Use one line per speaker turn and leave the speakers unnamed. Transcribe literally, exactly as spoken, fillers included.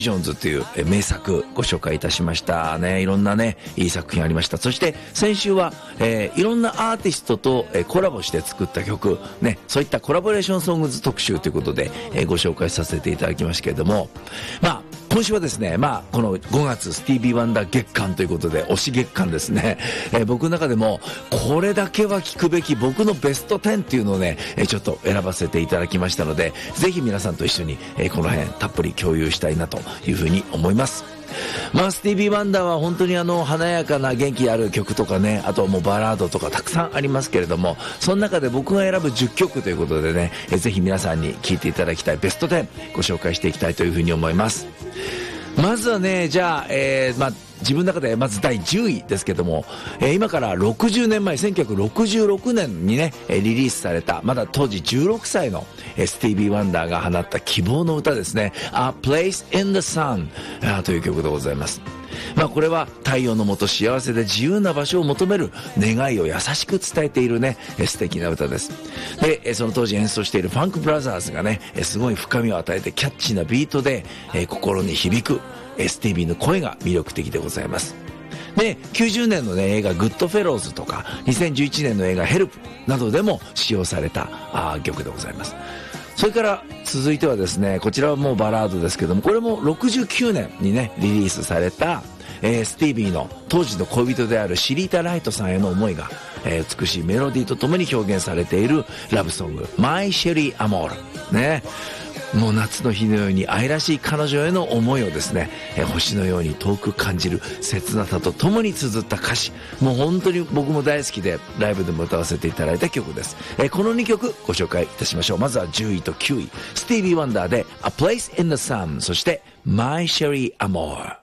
ジョーンズという名作ご紹介いたしましたね。いろんなねいい作品ありました。そして先週は、えー、いろんなアーティストと、えー、コラボして作った曲ね、そういったコラボレーションソングズ特集ということで、えー、ご紹介させていただきましたけれども、まあ今週はですね、まあこのごがつスティービー・ワンダー月間ということで推し月間ですね、えー、僕の中でもこれだけは聞くべき僕のベストじゅうっていうのをね、えー、ちょっと選ばせていただきましたので、ぜひ皆さんと一緒に、えー、この辺たっぷり共有したいなというふうに思います。まあスティービー・ワンダーは本当にあの華やかな元気ある曲とかね、あともうバラードとかたくさんありますけれども、その中で僕が選ぶじゅっきょくということでね、えぜひ皆さんに聴いていただきたいベストじゅうご紹介していきたいというふうに思います。まずはね、じゃあ、えー、まあ自分の中でまずだいじゅういですけども、えー、今からろくじゅうねんまえせんきゅうひゃくろくじゅうろくねんにねリリースされた、まだ当時じゅうろくさいのスティービー・ワンダーが放った希望の歌ですね、 A Place in the Sun という曲でございます。まあこれは太陽の下幸せで自由な場所を求める願いを優しく伝えているね素敵な歌です。でその当時演奏しているファンクブラザーズがねすごい深みを与えてキャッチーなビートで心に響くスティービーの声が魅力的でございます。できゅうじゅうねんの、ね、映画グッドフェローズとかにせんじゅういちねんの映画ヘルプなどでも使用されたあ曲でございます。それから続いてはですね、こちらはもうバラードですけども、これもろくじゅうきゅうねんにねリリースされた、えー、スティービーの当時の恋人であるシリータ・ライトさんへの思いが、えー、美しいメロディーとともに表現されているラブソング My Sherry Amor ね。もう夏の日のように愛らしい彼女への思いをですね、えー、星のように遠く感じる切なさとともに綴った歌詞、もう本当に僕も大好きでライブでも歌わせていただいた曲です。えー、このにきょくご紹介いたしましょう。まずはじゅういときゅうい、スティービー・ワンダーで A Place in the Sun、そして My Sherry Amor。